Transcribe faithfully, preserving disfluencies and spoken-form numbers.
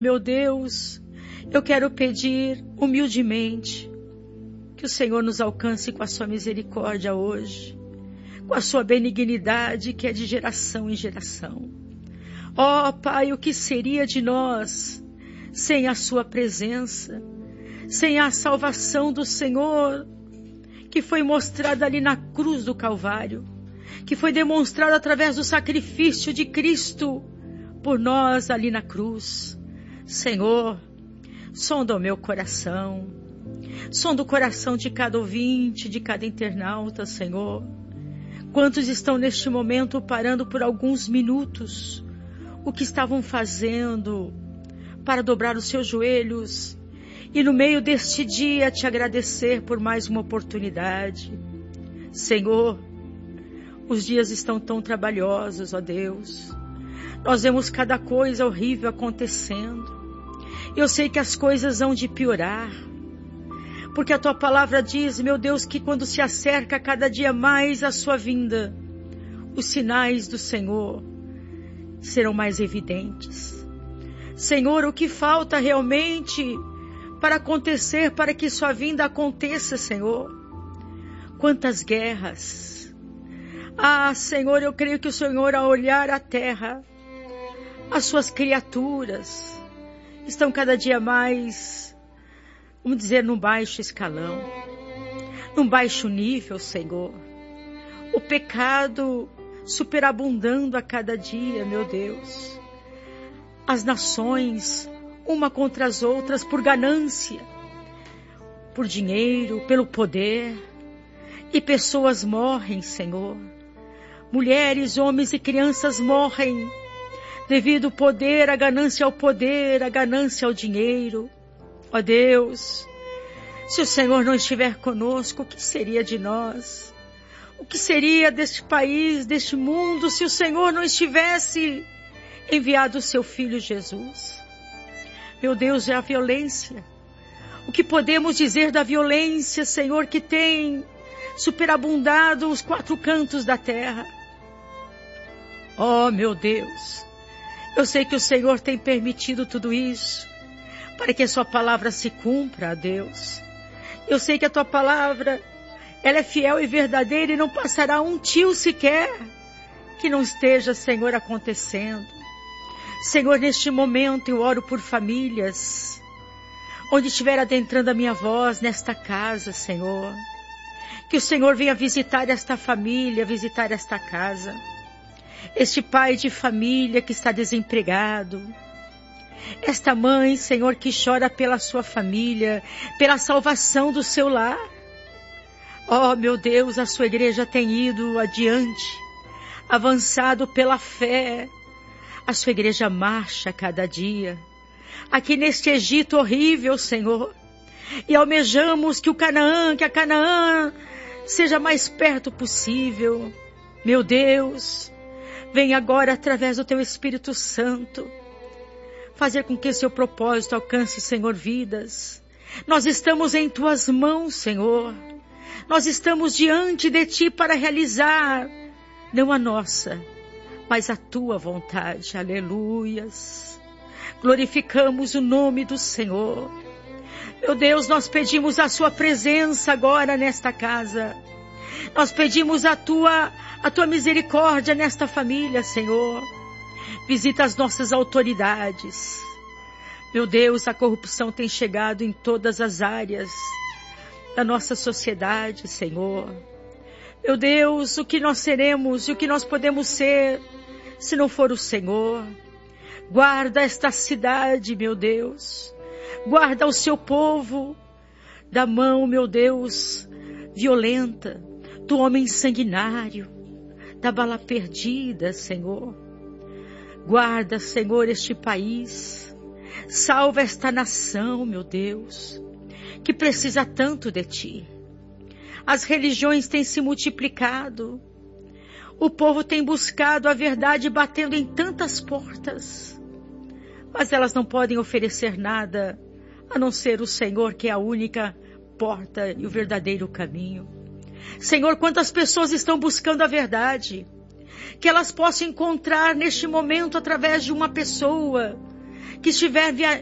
Meu Deus, eu quero pedir humildemente que o Senhor nos alcance com a sua misericórdia hoje, com a sua benignidade que é de geração em geração. Ó oh, Pai, o que seria de nós sem a sua presença, sem a salvação do Senhor, que foi mostrada ali na cruz do Calvário, que foi demonstrada através do sacrifício de Cristo por nós ali na cruz. Senhor, sonda o meu coração, sonda o coração de cada ouvinte, de cada internauta, Senhor. Quantos estão neste momento parando por alguns minutos o que estavam fazendo para dobrar os seus joelhos e no meio deste dia te agradecer por mais uma oportunidade. Senhor, os dias estão tão trabalhosos, ó Deus. Nós vemos cada coisa horrível acontecendo. Eu sei que as coisas hão de piorar, porque a tua palavra diz, meu Deus, que quando se acerca cada dia mais a sua vinda, os sinais do Senhor serão mais evidentes. Senhor, o que falta realmente para acontecer, para que sua vinda aconteça, Senhor? Quantas guerras! Ah, Senhor, eu creio que o Senhor, ao olhar a terra, as suas criaturas estão cada dia mais, vamos dizer, num baixo escalão, num baixo nível, Senhor. O pecado superabundando a cada dia, meu Deus. As nações, uma contra as outras, por ganância, por dinheiro, pelo poder. E pessoas morrem, Senhor. Mulheres, homens e crianças morrem devido ao poder, a ganância ao poder, a ganância ao dinheiro. Ó Deus, se o Senhor não estiver conosco, o que seria de nós? O que seria deste país, deste mundo, se o Senhor não estivesse enviado o seu Filho Jesus? Meu Deus, é a violência. O que podemos dizer da violência, Senhor, que tem superabundado os quatro cantos da terra? Oh, meu Deus, eu sei que o Senhor tem permitido tudo isso para que a sua palavra se cumpra, Deus. Eu sei que a tua palavra, ela é fiel e verdadeira e não passará um tio sequer que não esteja, Senhor, acontecendo. Senhor, neste momento eu oro por famílias, onde estiver adentrando a minha voz nesta casa, Senhor. Que o Senhor venha visitar esta família, visitar esta casa. Este pai de família que está desempregado. Esta mãe, Senhor, que chora pela sua família, pela salvação do seu lar. Oh, meu Deus, a sua igreja tem ido adiante, avançado pela fé. A sua igreja marcha a cada dia, aqui neste Egito horrível, Senhor. E almejamos que o Canaã, que a Canaã seja mais perto possível. Meu Deus, vem agora através do teu Espírito Santo, fazer com que o seu propósito alcance, Senhor, vidas. Nós estamos em tuas mãos, Senhor. Nós estamos diante de ti para realizar, não a nossa, mas a tua vontade. Aleluias. Glorificamos o nome do Senhor. Meu Deus, nós pedimos a sua presença agora nesta casa. Nós pedimos a tua, a tua misericórdia nesta família, Senhor. Visita as nossas autoridades. Meu Deus, a corrupção tem chegado em todas as áreas da nossa sociedade, Senhor. Meu Deus, o que nós seremos e o que nós podemos ser se não for o Senhor? Guarda esta cidade, meu Deus. Guarda o seu povo da mão, meu Deus, violenta, do homem sanguinário, da bala perdida, Senhor. Guarda, Senhor, este país. Salva esta nação, meu Deus, que precisa tanto de ti. As religiões têm se multiplicado. O povo tem buscado a verdade batendo em tantas portas. Mas elas não podem oferecer nada a não ser o Senhor, que é a única porta e o verdadeiro caminho. Senhor, quantas pessoas estão buscando a verdade, que elas possam encontrar neste momento através de uma pessoa, que estiver